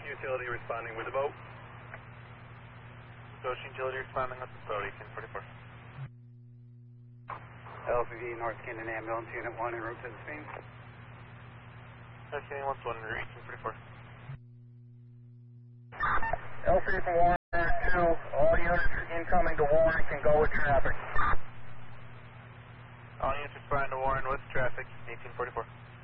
Utility responding with a boat. Goshen Utility responding with the boat, 1844. LVV North Canton Ambulance Unit 1 en route to the scene. North Canton 1 1844. L3 from Warren 2, all units incoming to Warren can go with traffic. All units responding to Warren with traffic, 1844.